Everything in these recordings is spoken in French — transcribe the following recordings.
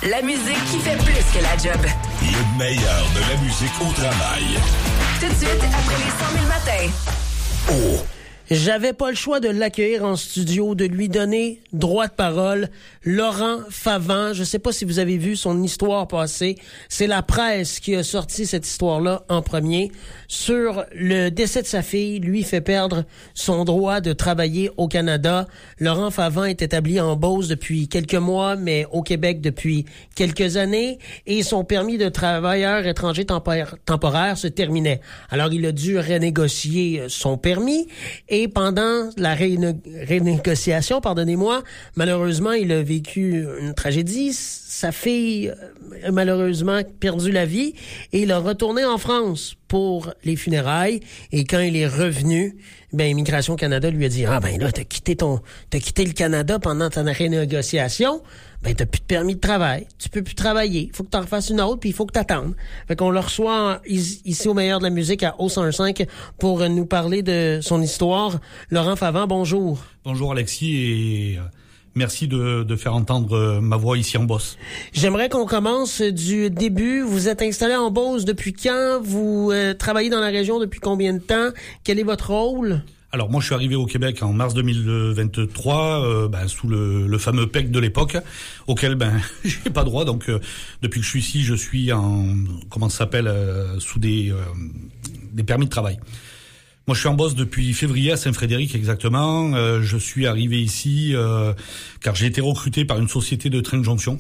La musique qui fait plus que la job. Le meilleur de la musique au travail. Tout de suite, après les 100 000 matins. Oh! J'avais pas le choix de l'accueillir en studio, de lui donner droit de parole. Laurent Favant, je sais pas si vous avez vu son histoire passer. C'est la presse qui a sorti cette histoire-là en premier. Sur le décès de sa fille, lui fait perdre son droit de travailler au Canada. Laurent Favant est établi en Beauce depuis quelques mois, mais au Québec depuis quelques années. Et son permis de travailleur étranger temporaire se terminait. Alors, il a dû renégocier son permis. Et pendant la renégociation, malheureusement, il a vécu une tragédie. Sa fille a malheureusement perdu la vie et il a retourné en France pour les funérailles. Et quand il est revenu, Immigration Canada lui a dit « Ah ben là, t'as quitté le Canada pendant ta renégociation. T'as plus de permis de travail. Tu peux plus travailler. Il faut que t'en refasses une autre puis il faut que t'attendes. » Fait qu'on le reçoit ici au Meilleur de la musique à O105 pour nous parler de son histoire. Laurent Favant, bonjour. Bonjour Alexis et merci de faire entendre ma voix ici en Beauce. J'aimerais qu'on commence du début. Vous êtes installé en Beauce depuis quand? Vous travaillez dans la région depuis combien de temps? Quel est votre rôle? Alors moi je suis arrivé au Québec en mars 2023 sous le fameux PEC de l'époque auquel j'ai pas droit, donc depuis que je suis ici je suis sous des permis de travail. Moi je suis en Beauce depuis février à Saint-Frédéric exactement. Je suis arrivé ici car j'ai été recruté par une société de train de jonction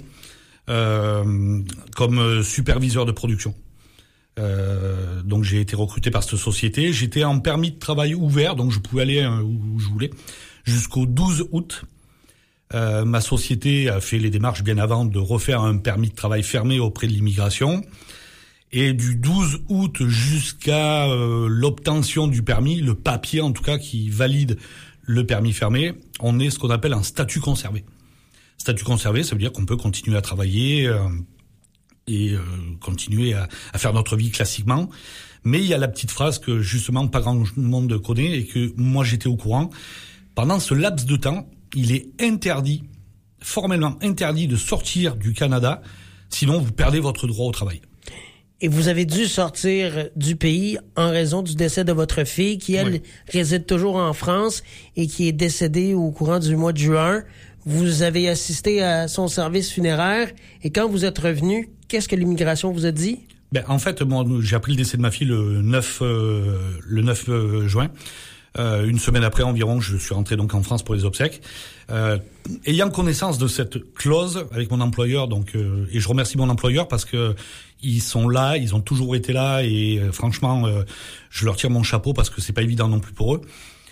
comme superviseur de production. Donc j'ai été recruté par cette société. J'étais en permis de travail ouvert, donc je pouvais aller où je voulais, jusqu'au 12 août. Ma société a fait les démarches bien avant de refaire un permis de travail fermé auprès de l'immigration. Et du 12 août jusqu'à l'obtention du permis, le papier en tout cas qui valide le permis fermé, on est ce qu'on appelle un statut conservé. Statut conservé, ça veut dire qu'on peut continuer à travailler et continuer à faire notre vie classiquement. Mais il y a la petite phrase que justement pas grand monde connaît et que moi j'étais au courant. Pendant ce laps de temps, il est formellement interdit de sortir du Canada, sinon vous perdez votre droit au travail. Et vous avez dû sortir du pays en raison du décès de votre fille qui, elle, réside toujours en France et qui est décédée au courant du mois de juin. Vous avez assisté à son service funéraire et quand vous êtes revenu, qu'est-ce que l'immigration vous a dit? En fait, moi, j'ai appris le décès de ma fille le 9 juin. Une semaine après environ, je suis rentré donc en France pour les obsèques. Ayant connaissance de cette clause avec mon employeur, et je remercie mon employeur parce que ils sont là, ils ont toujours été là et franchement, je leur tire mon chapeau parce que c'est pas évident non plus pour eux.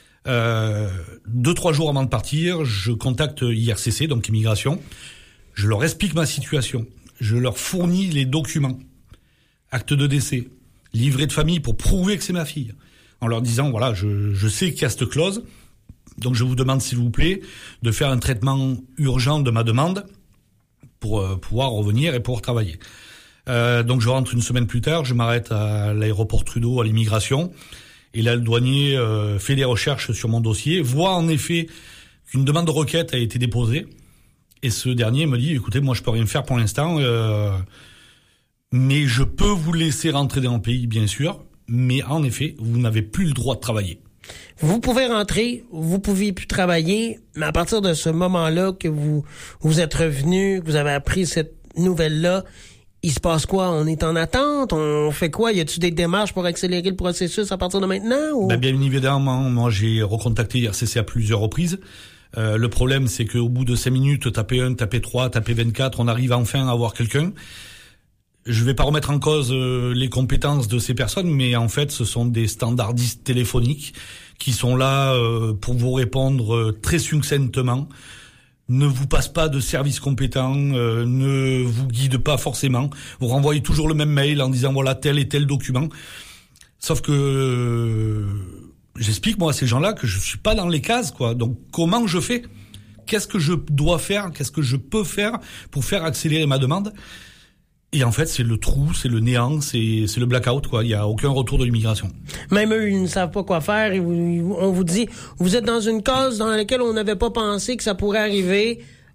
2-3 jours avant de partir, je contacte IRCC, donc immigration. Je leur explique ma situation. Je leur fournis les documents, acte de décès, livret de famille pour prouver que c'est ma fille. En leur disant, voilà, je sais qu'il y a cette clause, donc je vous demande s'il vous plaît de faire un traitement urgent de ma demande pour pouvoir revenir et pouvoir travailler. Donc je rentre une semaine plus tard, je m'arrête à l'aéroport Trudeau, à l'immigration, et là le douanier fait des recherches sur mon dossier, voit en effet qu'une demande de requête a été déposée, et ce dernier me dit, écoutez, moi je peux rien faire pour l'instant, mais je peux vous laisser rentrer dans le pays, bien sûr, mais en effet, vous n'avez plus le droit de travailler. Vous pouvez rentrer, vous pouviez plus travailler, mais à partir de ce moment-là que vous êtes revenu, que vous avez appris cette nouvelle-là, il se passe quoi? On est en attente? On fait quoi? Y a-t-il des démarches pour accélérer le processus à partir de maintenant? Ou... Bien évidemment, moi j'ai recontacté IRCC à plusieurs reprises. Le problème, c'est qu'au bout de 5 minutes, taper 1, taper 3, taper 24, on arrive enfin à avoir quelqu'un. Je vais pas remettre en cause les compétences de ces personnes, mais en fait, ce sont des standardistes téléphoniques qui sont là pour vous répondre très succinctement, ne vous passent pas de service compétent, ne vous guident pas forcément, vous renvoyez toujours le même mail en disant voilà tel et tel document. Sauf que j'explique moi à ces gens-là que je suis pas dans les cases, quoi. Donc comment je fais? Qu'est-ce que je dois faire? Qu'est-ce que je peux faire pour faire accélérer ma demande? Et en fait, c'est le trou, c'est le néant, c'est le blackout, quoi. Il y a aucun retour de l'immigration. Même eux, ils ne savent pas quoi faire. On vous dit, vous êtes dans une case dans laquelle on n'avait pas pensé que ça pourrait arriver.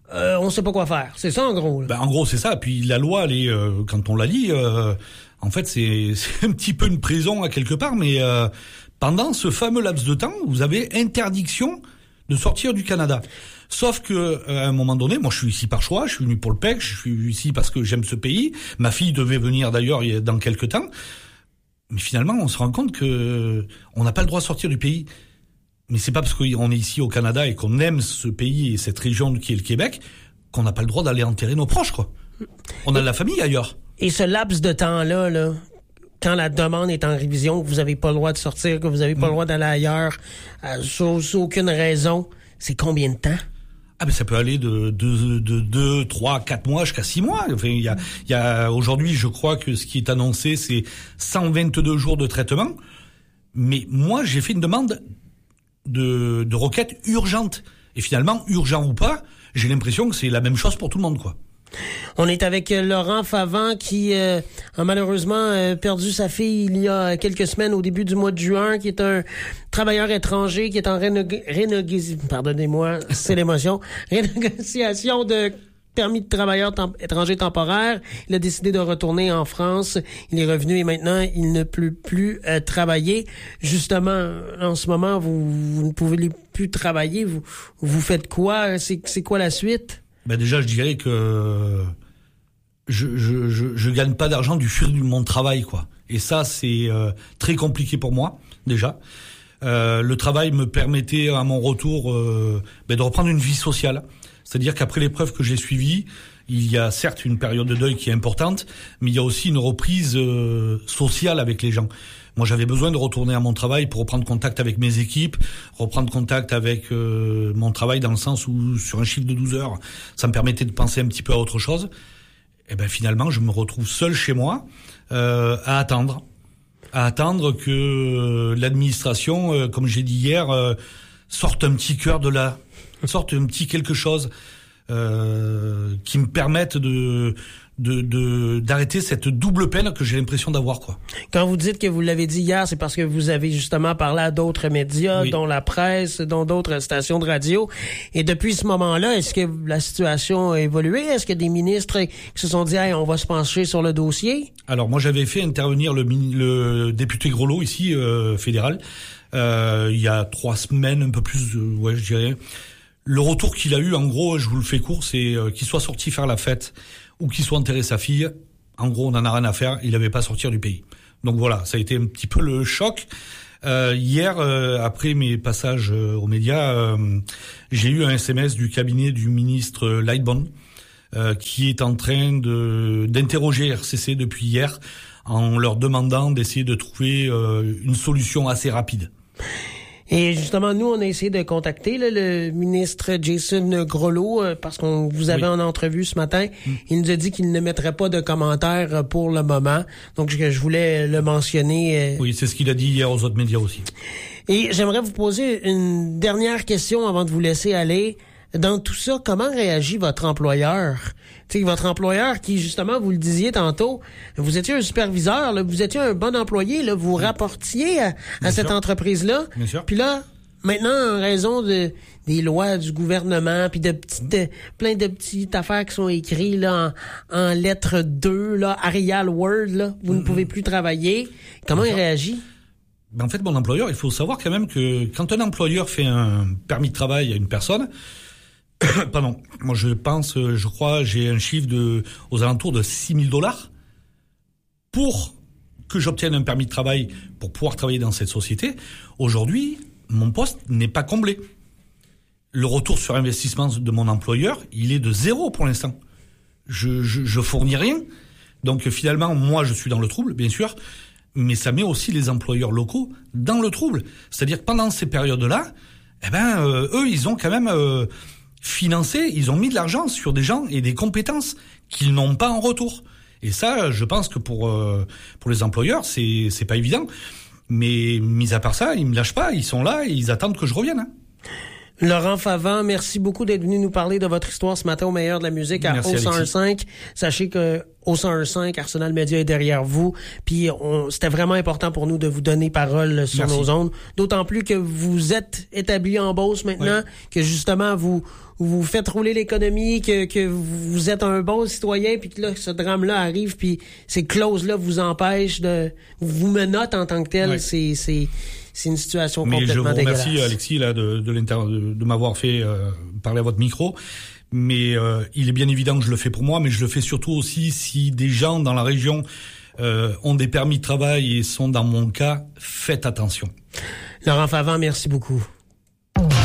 on sait pas quoi faire. C'est ça, en gros. Là. Ben, en gros, c'est ça. Puis la loi, elle est, quand on la lit, en fait, c'est un petit peu une prison à quelque part, mais pendant ce fameux laps de temps, vous avez interdiction de sortir du Canada. Sauf que à un moment donné, moi je suis ici par choix, je suis venu pour le PEC, je suis ici parce que j'aime ce pays. Ma fille devait venir d'ailleurs dans quelques temps. Mais finalement, on se rend compte que on n'a pas le droit de sortir du pays. Mais c'est pas parce qu'on est ici au Canada et qu'on aime ce pays et cette région qui est le Québec qu'on n'a pas le droit d'aller enterrer nos proches, quoi. On a de la famille ailleurs. Et ce laps de temps-là, là, quand la demande est en révision, que vous n'avez pas le droit de sortir, que vous n'avez pas le droit d'aller ailleurs, sans aucune raison, c'est combien de temps? Ah ben ça peut aller de 2, 3, 4 mois jusqu'à 6 mois. Enfin, il y a aujourd'hui, je crois que ce qui est annoncé, c'est 122 jours de traitement. Mais moi, j'ai fait une demande de requête urgente. Et finalement, urgent ou pas, j'ai l'impression que c'est la même chose pour tout le monde, quoi. On est avec Laurent Favant qui a malheureusement perdu sa fille il y a quelques semaines au début du mois de juin, qui est un travailleur étranger qui est en renégociation de permis de travailleur étranger temporaire. Il a décidé de retourner en France. Il est revenu et maintenant, il ne peut plus travailler. Justement, en ce moment, vous ne pouvez plus travailler. Vous faites quoi? C'est quoi la suite? Ben déjà, je dirais que je gagne pas d'argent du fruit de mon travail, quoi. Et ça, c'est très compliqué pour moi, déjà. Le travail me permettait, à mon retour, de reprendre une vie sociale. C'est-à-dire qu'après l'épreuve que j'ai suivie, il y a certes une période de deuil qui est importante, mais il y a aussi une reprise sociale avec les gens. Moi, j'avais besoin de retourner à mon travail pour reprendre contact avec mes équipes, reprendre contact avec mon travail dans le sens où, sur un chiffre de 12 heures, ça me permettait de penser un petit peu à autre chose. Et ben finalement, je me retrouve seul chez moi à attendre que l'administration, comme j'ai dit hier, sorte un petit cœur de là, sorte un petit quelque chose qui me permette d'arrêter cette double peine que j'ai l'impression d'avoir, quoi. Quand vous dites que vous l'avez dit hier, c'est parce que vous avez justement parlé à d'autres médias, oui, dont la presse, dont d'autres stations de radio. Et depuis ce moment-là, est-ce que la situation a évolué? Est-ce qu'il y a des ministres qui se sont dit, hey, on va se pencher sur le dossier? Alors, moi, j'avais fait intervenir le député Groslo, ici, fédéral, il y a 3 semaines, un peu plus, je dirais. Le retour qu'il a eu, en gros, je vous le fais court, c'est qu'il soit sorti faire la fête ou qu'il soit enterré sa fille. En gros, on n'en a rien à faire. Il n'avait pas à sortir du pays. Donc voilà, ça a été un petit peu le choc. Hier, après mes passages aux médias, j'ai eu un SMS du cabinet du ministre Lightbone qui est en train d'interroger RCC depuis hier en leur demandant d'essayer de trouver une solution assez rapide. Et justement, nous, on a essayé de contacter le ministre Jason Groslo parce qu'on vous avait en entrevue ce matin. Il nous a dit qu'il ne mettrait pas de commentaires pour le moment. Donc, je voulais le mentionner. Oui, c'est ce qu'il a dit hier aux autres médias aussi. Et j'aimerais vous poser une dernière question avant de vous laisser aller. Dans tout ça, comment réagit votre employeur? Tu sais, votre employeur qui, justement, vous le disiez tantôt, vous étiez un superviseur, là, vous étiez un bon employé, là, vous rapportiez à cette entreprise-là. Bien sûr. Puis là, maintenant, en raison des lois du gouvernement, puis de plein de petites affaires qui sont écrites là en lettres 2, là, Arial Word, là, vous ne pouvez plus travailler. Comment il réagit? Ben, en fait, mon employeur, il faut savoir quand même que quand un employeur fait un permis de travail à une personne, pardon, moi je crois, j'ai un chiffre aux alentours de $6,000 pour que j'obtienne un permis de travail pour pouvoir travailler dans cette société. Aujourd'hui, mon poste n'est pas comblé. Le retour sur investissement de mon employeur, il est de 0 pour l'instant. Je fournis rien. Donc finalement, moi je suis dans le trouble, bien sûr, mais ça met aussi les employeurs locaux dans le trouble. C'est-à-dire que pendant ces périodes-là, eux, ils ont quand même financé, ils ont mis de l'argent sur des gens et des compétences qu'ils n'ont pas en retour. Et ça, je pense que pour les employeurs, c'est pas évident. Mais mis à part ça, ils me lâchent pas, ils sont là et ils attendent que je revienne. Hein. Laurent Favant, merci beaucoup d'être venu nous parler de votre histoire ce matin au meilleur de la musique à O105. Sachez que au 101.5, Arsenal Média est derrière vous. Puis c'était vraiment important pour nous de vous donner parole sur nos ondes. D'autant plus que vous êtes établi en Beauce maintenant, que justement vous faites rouler l'économie, que vous êtes un bon citoyen, puis que là, ce drame-là arrive, puis ces clauses-là vous empêchent vous menottent en tant que tel. C'est une situation complètement dégueulasse. Mais je vous remercie, Alexis, là, de m'avoir fait parler à votre micro. Mais il est bien évident que je le fais pour moi, mais je le fais surtout aussi si des gens dans la région ont des permis de travail et sont dans mon cas, faites attention. Laurent Favant, merci beaucoup.